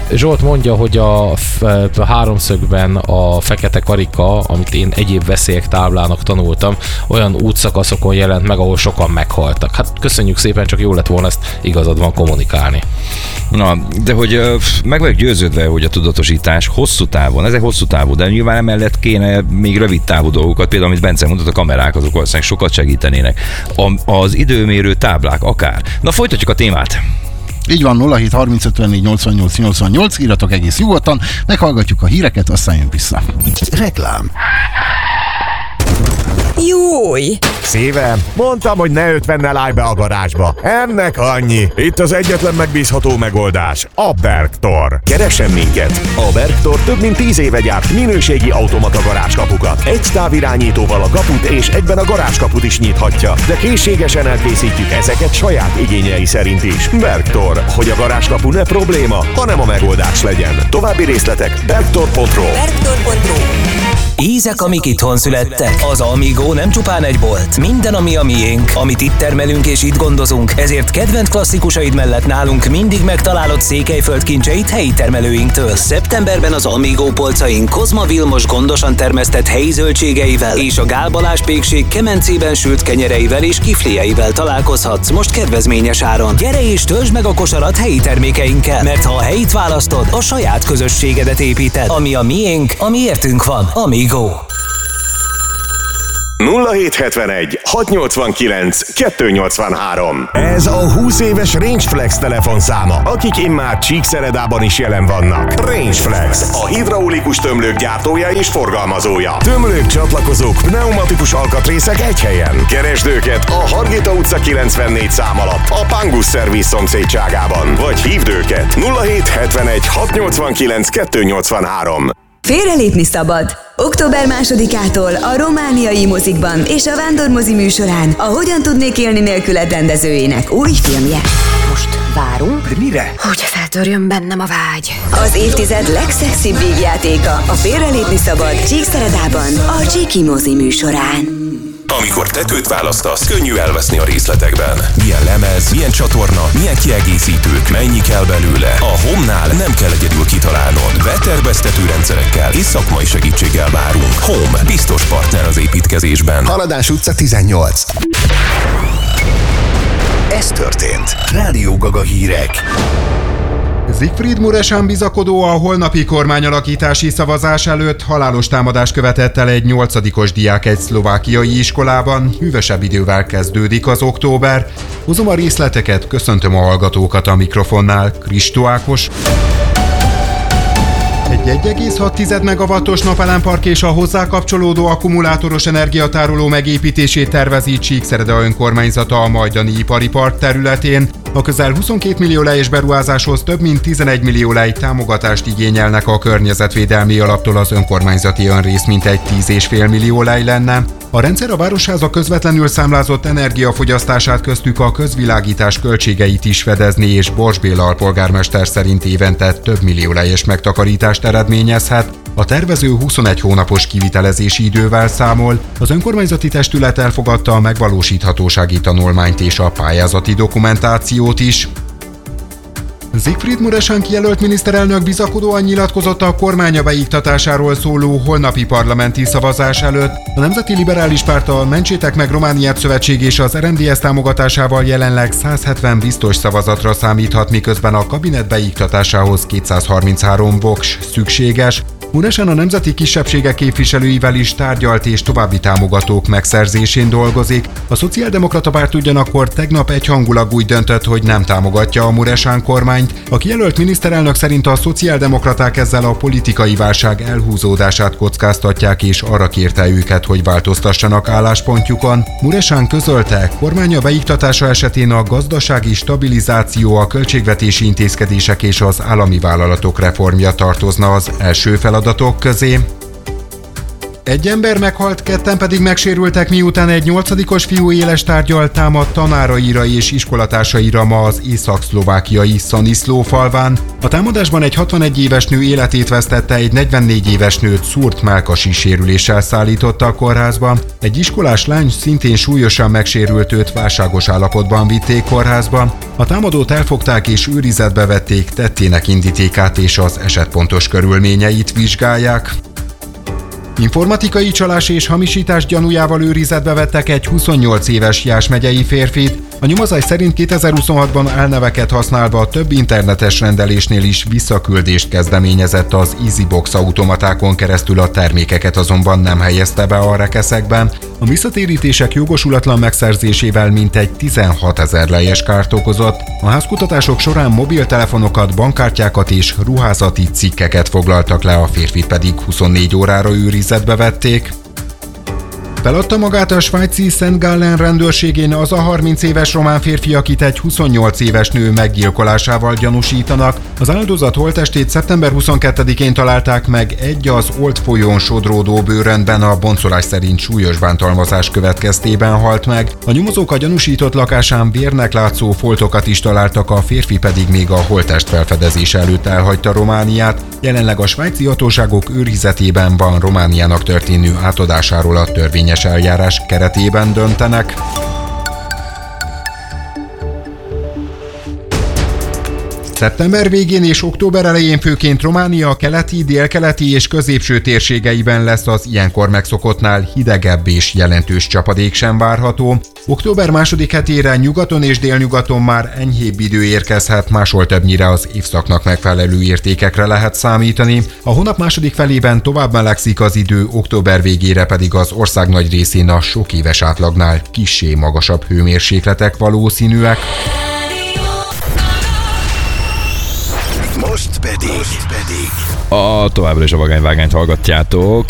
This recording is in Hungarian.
Zsolt mondja, hogy a háromszögben a fekete karika, amit én egyéb veszélyek táblának tanultam, olyan útszakaszokon jelent meg, ahol sokan meghaltak. Hát köszönjük szépen, csak jó lett volna ezt igazad van kommunikálni. Na, de hogy meg vagyok győződve, hogy a tudatosítás hosszú távon, ezek hosszú távú, de nyilván emellett kéne még rövid távú dolgokat, például amit Bence mondott, a kamerák, azok valószínűleg sokat segítenének. Az időmérő táblák akár. Na, folytatjuk a témát. Így van, 07 35 54 88 88, írjatok egész nyugodtan, meghallgatjuk a híreket, aztán jön vissza. Reklám. Júj! Szívem, mondtam, hogy ne 50-nel állj be a garázsba. Ennek annyi. Itt az egyetlen megbízható megoldás. A Bergtor. Keressen minket. A Bergtor több mint 10 éve gyárt minőségi automata garázskapukat. Egy távirányítóval a kaput és egyben a garázskaput is nyithatja. De készségesen elkészítjük ezeket saját igényei szerint is. Bergtor. Hogy a garázskapu ne probléma, hanem a megoldás legyen. További részletek bergtor.ro. Bergtor.ro. Ízek, amik itthon születtek. Az Amigo nem csupán egy bolt. Minden, ami a miénk, amit itt termelünk és itt gondozunk, ezért kedvenc klasszikusaid mellett nálunk mindig megtalálod Székelyföld kincseit helyi termelőinktől. Szeptemberben az Amigo polcaink Kozma Vilmos gondosan termesztett helyi zöldségeivel és a Gál Balázs pékség kemencében sült kenyereivel és kiflieivel találkozhatsz most kedvezményes áron. Gyere és töltsd meg a kosarat helyi termékeinkkel, mert ha a helyit választod, a saját közösségedet építed. Ami a miénk, ami értünk van. Amigo. 0771 689 283. Ez a 20 éves Rangeflex telefonszáma, akik immár Csíkszeredában is jelen vannak. Rangeflex, a hidraulikus tömlők gyártója és forgalmazója. Tömlők, csatlakozók, pneumatikus alkatrészek egy helyen. Keresd őket a Hargita utca 94 szám alatt, a Pangus Service szomszédságában. Vagy hívd őket 0771 689 283. Félrelépni szabad! Október 2-ától a romániai mozikban és a Vándormozi műsorán a Hogyan tudnék élni nélküled rendezőjének új filmje. Most várunk? De mire? Hogy feltörjön bennem a vágy. Az évtized legszexibb vígjátéka a Félrelépni szabad Csíkszeredában a Csíki mozi műsorán. Amikor tetőt választasz, könnyű elveszni a részletekben. Milyen lemez, milyen csatorna, milyen kiegészítők, mennyi kell belőle. A Home-nál nem kell egyedül kitalálnod. Beterveztető rendszerekkel és szakmai segítséggel várunk. Home, biztos partner az építkezésben. Haladás utca 18. Ez történt. Rádió Gaga hírek. Siegfried Muresan bizakodó a holnapi kormányalakítási szavazás előtt halálos támadást követett el egy 8-os diák egy szlovákiai iskolában. Hűvösebb idővel kezdődik az október. Hozom a részleteket, köszöntöm a hallgatókat a mikrofonnál. Kristó Ákos. Egy 1,6 megawattos napelempark és a hozzá kapcsolódó akkumulátoros energiatároló megépítését tervezi Csíkszereda önkormányzata a Majdani ipari park területén. A közel 22 millió lejs beruházáshoz több mint 11 millió lej támogatást igényelnek a környezetvédelmi alaptól, az önkormányzati önrész mintegy 10,5 millió lej lenne. A rendszer a városháza közvetlenül számlázott energiafogyasztását, köztük a közvilágítás költségeit is fedezni, és Bors Béla alpolgármester szerint évente több millió lejs megtakarítást eredményezhet. A tervező 21 hónapos kivitelezési idővel számol. Az önkormányzati testület elfogadta a megvalósíthatósági tanulmányt és a pályázati dokumentációt is. Siegfried Muresan kijelölt miniszterelnök bizakodóan nyilatkozott a kormánya beiktatásáról szóló holnapi parlamenti szavazás előtt. A Nemzeti Liberális Párt, a Mentsétek meg Romániát szövetség és az RMDSZ támogatásával jelenleg 170 biztos szavazatra számíthat, miközben a kabinet beiktatásához 233 voks szükséges. Muresan a nemzeti kisebbségek képviselőivel is tárgyalt és további támogatók megszerzésén dolgozik. A Szociáldemokrata Párt ugyanakkor tegnap egyhangulag úgy döntött, hogy nem támogatja a Muresan kormányt. A kijelölt miniszterelnök szerint a szociáldemokraták ezzel a politikai válság elhúzódását kockáztatják, és arra kérte őket, hogy változtassanak álláspontjukon. Muresan közölte, kormánya beiktatása esetén a gazdasági stabilizáció, a költségvetési intézkedések és az állami vállalatok reformja tartozna az első feladatok közé. Egy ember meghalt, ketten pedig megsérültek, miután egy 8-os fiú éles tárggyal támadt tanáraira és iskolatársaira ma az észak-szlovákiai Szaniszló falván. A támadásban egy 61 éves nő életét vesztette, egy 44 éves nőt szúrt mellkasi sérüléssel szállította a kórházba. Egy iskolás lány szintén súlyosan megsérült, őt válságos állapotban vitték kórházba. A támadót elfogták és őrizetbe vették, tettének indítékát és az eset pontos körülményeit vizsgálják. Informatikai csalás és hamisítás gyanújával őrizetbe vettek egy 28 éves Jász megyei férfit. A nyomozás szerint 2026-ban álneveket használva több internetes rendelésnél is visszaküldést kezdeményezett, az EasyBox automatákon keresztül, a termékeket azonban nem helyezte be a rekeszekben. A visszatérítések jogosulatlan megszerzésével mintegy 16 000 lejes kárt okozott. A házkutatások során mobiltelefonokat, bankkártyákat és ruházati cikkeket foglaltak le, a férfit pedig 24 órára őrizetbe vették. Feladta magát a svájci Szent Gallen rendőrségén az a 30 éves román férfi, akit egy 28 éves nő meggyilkolásával gyanúsítanak. Az áldozat holttestét szeptember 22-én találták meg, egy az Olt folyón sodródó bőröndben, a boncolás szerint súlyos bántalmazás következtében halt meg. A nyomozók a gyanúsított lakásán vérnek látszó foltokat is találtak, a férfi pedig még a holttest felfedezése előtt elhagyta Romániát. Jelenleg a svájci hatóságok őrizetében van, Romániának történő átadásáról a törvényes eljárás keretében döntenek. Szeptember végén és október elején főként Románia keleti, délkeleti és középső térségeiben lesz az ilyenkor megszokottnál hidegebb és jelentős csapadék sem várható. Október második hetére nyugaton és délnyugaton már enyhébb idő érkezhet, máshol többnyire az évszaknak megfelelő értékekre lehet számítani. A hónap második felében tovább melegszik az idő, október végére pedig az ország nagy részén a sok éves átlagnál kissé magasabb hőmérsékletek valószínűek. Most pedig A továbbra is a Vagányvágányt hallgatjátok.